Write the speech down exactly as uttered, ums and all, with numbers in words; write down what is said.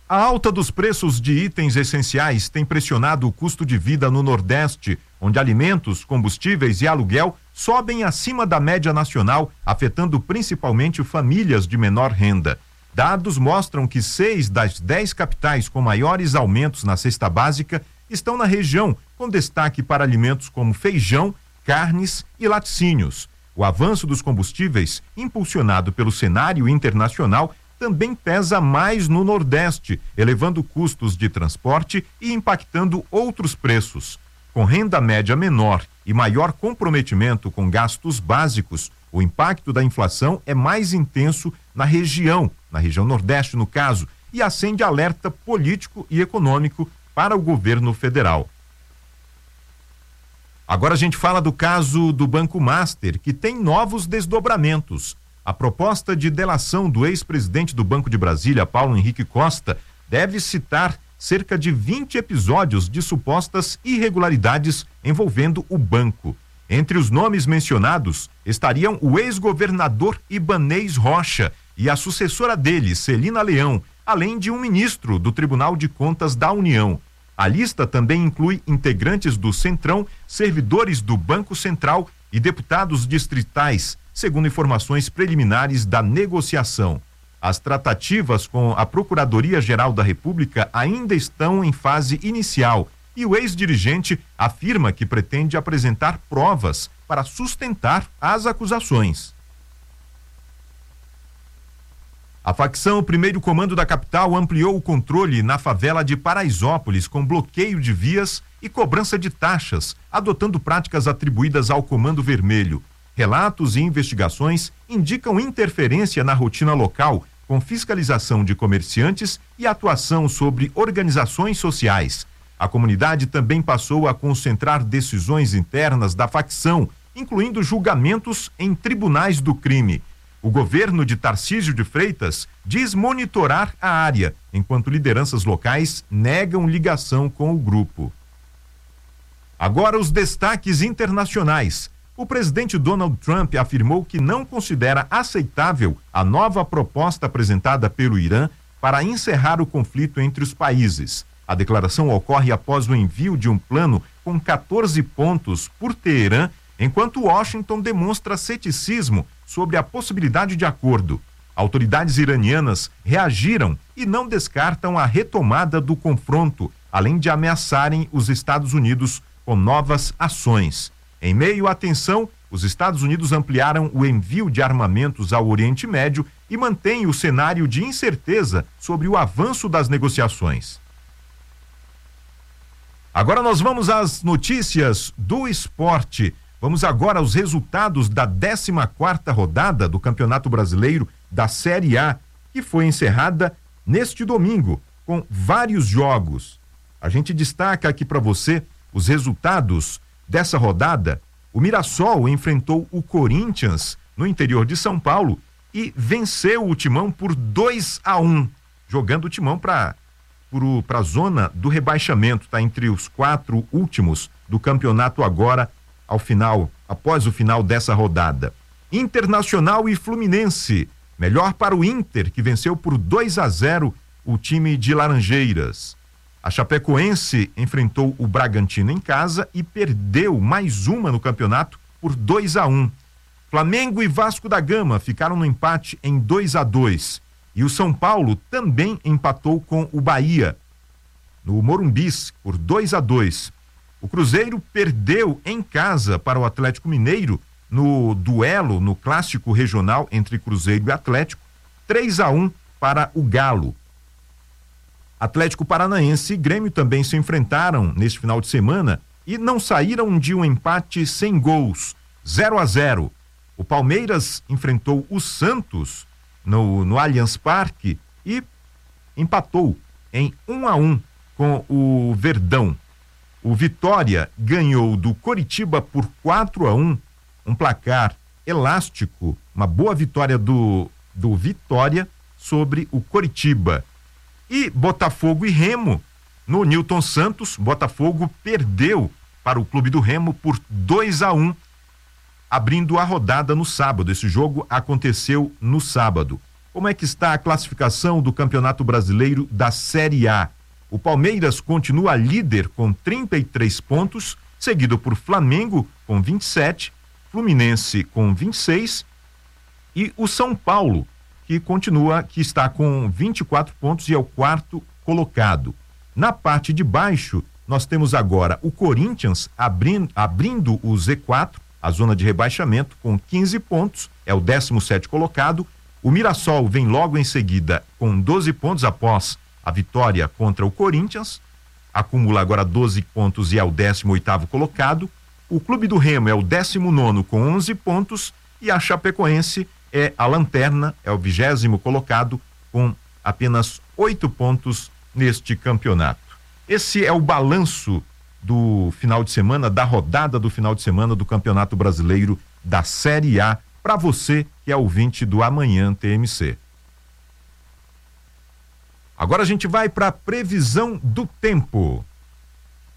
A alta dos preços de itens essenciais tem pressionado o custo de vida no Nordeste, onde alimentos, combustíveis e aluguel sobem acima da média nacional, afetando principalmente famílias de menor renda. Dados mostram que seis das dez capitais com maiores aumentos na cesta básica estão na região, com destaque para alimentos como feijão, carnes e laticínios. O avanço dos combustíveis, impulsionado pelo cenário internacional, também pesa mais no Nordeste, elevando custos de transporte e impactando outros preços. Com renda média menor e maior comprometimento com gastos básicos, o impacto da inflação é mais intenso na região, na região Nordeste no caso, e acende alerta político e econômico para o governo federal. Agora a gente fala do caso do Banco Master, que tem novos desdobramentos. A proposta de delação do ex-presidente do Banco de Brasília, Paulo Henrique Costa, deve citar cerca de vinte episódios de supostas irregularidades envolvendo o banco. Entre os nomes mencionados estariam o ex-governador Ibanez Rocha e a sucessora dele, Celina Leão, além de um ministro do Tribunal de Contas da União. A lista também inclui integrantes do Centrão, servidores do Banco Central e deputados distritais, segundo informações preliminares da negociação. As tratativas com a Procuradoria-Geral da República ainda estão em fase inicial e o ex-dirigente afirma que pretende apresentar provas para sustentar as acusações. A facção Primeiro Comando da capital ampliou o controle na favela de Paraisópolis com bloqueio de vias e cobrança de taxas, adotando práticas atribuídas ao Comando Vermelho. Relatos e investigações indicam interferência na rotina local, com fiscalização de comerciantes e atuação sobre organizações sociais. A comunidade também passou a concentrar decisões internas da facção, incluindo julgamentos em tribunais do crime. O governo de Tarcísio de Freitas diz monitorar a área, enquanto lideranças locais negam ligação com o grupo. Agora os destaques internacionais. O presidente Donald Trump afirmou que não considera aceitável a nova proposta apresentada pelo Irã para encerrar o conflito entre os países. A declaração ocorre após o envio de um plano com quatorze pontos por Teherã, enquanto Washington demonstra ceticismo sobre a possibilidade de acordo. Autoridades iranianas reagiram e não descartam a retomada do confronto, além de ameaçarem os Estados Unidos com novas ações. Em meio à tensão, os Estados Unidos ampliaram o envio de armamentos ao Oriente Médio e mantêm o cenário de incerteza sobre o avanço das negociações. Agora nós vamos às notícias do esporte. Vamos agora aos resultados da décima quarta rodada do Campeonato Brasileiro da Série A, que foi encerrada neste domingo, com vários jogos. A gente destaca aqui para você os resultados dessa rodada. O Mirassol enfrentou o Corinthians no interior de São Paulo e venceu o Timão por dois a um, jogando o Timão para para a zona do rebaixamento, tá entre os quatro últimos do campeonato agora ao final, após o final dessa rodada. Internacional e Fluminense, melhor para o Inter, que venceu por dois a zero o time de Laranjeiras. A Chapecoense enfrentou o Bragantino em casa e perdeu mais uma no campeonato por dois a um. Flamengo e Vasco da Gama ficaram no empate em dois a dois. E o São Paulo também empatou com o Bahia no Morumbis por dois a dois. O Cruzeiro perdeu em casa para o Atlético Mineiro no duelo, no clássico regional entre Cruzeiro e Atlético, três a um para o Galo. Atlético Paranaense e Grêmio também se enfrentaram neste final de semana e não saíram de um empate sem gols, zero a zero. O Palmeiras enfrentou o Santos no, no Allianz Parque e empatou em um a um com o Verdão. O Vitória ganhou do Coritiba por quatro a um, um placar elástico, uma boa vitória do, do Vitória sobre o Coritiba. E Botafogo e Remo, no Newton Santos, Botafogo perdeu para o Clube do Remo por dois a um, abrindo a rodada no sábado. Esse jogo aconteceu no sábado. como é que está a classificação do Campeonato Brasileiro da Série A. O Palmeiras continua líder com trinta e três pontos, seguido por Flamengo com vinte e sete, Fluminense com vinte e seis e o São Paulo, que continua, que está com vinte e quatro pontos e é o quarto colocado. Na parte de baixo, nós temos agora o Corinthians abrindo, abrindo o Z quatro, a zona de rebaixamento, com quinze pontos, é o décimo sétimo colocado. O Mirassol vem logo em seguida com doze pontos após a vitória contra o Corinthians, acumula agora doze pontos e é o décimo oitavo colocado. O Clube do Remo é o décimo nono com onze pontos e a Chapecoense é a lanterna, é o vigésimo colocado com apenas oito pontos neste campeonato. Esse é o balanço do final de semana, da rodada do final de semana do Campeonato Brasileiro da Série A, para você que é ouvinte do Amanhã T M C. Agora a gente vai para a previsão do tempo.